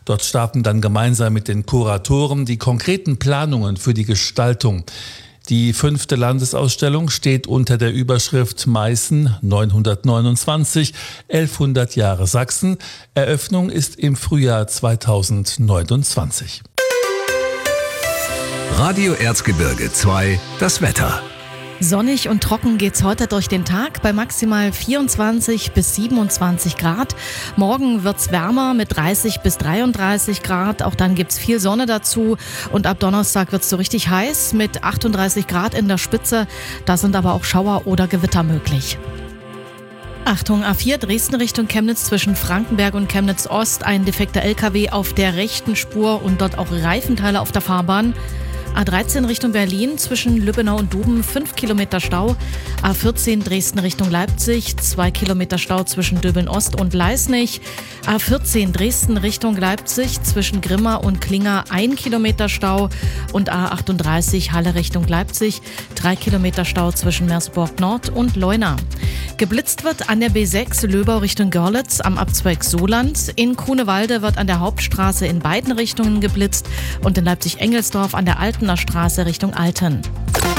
Dort starten dann gemeinsam mit den Kuratoren die konkreten Planungen für die Gestaltung. Die 5. Landesausstellung steht unter der Überschrift Meißen 929, 1100 Jahre Sachsen. Eröffnung ist im Frühjahr 2029. Radio Erzgebirge 2, das Wetter. Sonnig und trocken geht's heute durch den Tag bei maximal 24 bis 27 Grad. Morgen wird's wärmer mit 30 bis 33 Grad. Auch dann gibt's viel Sonne dazu. Und ab Donnerstag wird's so richtig heiß mit 38 Grad in der Spitze. Da sind aber auch Schauer oder Gewitter möglich. Achtung, A4 Dresden Richtung Chemnitz zwischen Frankenberg und Chemnitz Ost. Ein defekter LKW auf der rechten Spur und dort auch Reifenteile auf der Fahrbahn. A13 Richtung Berlin zwischen Lübbenau und Duben 5 Kilometer Stau. A14 Dresden Richtung Leipzig 2 Kilometer Stau zwischen Döbeln Ost und Leisnig. A14 Dresden Richtung Leipzig zwischen Grimma und Klinger 1 Kilometer Stau. Und A38 Halle Richtung Leipzig 3 Kilometer Stau zwischen Meersburg Nord und Leuna. Geblitzt wird an der B6 Löbau Richtung Görlitz am Abzweig Soland. In Grunewalde wird an der Hauptstraße in beiden Richtungen geblitzt und in Leipzig-Engelsdorf an der Altener Straße Richtung Alten.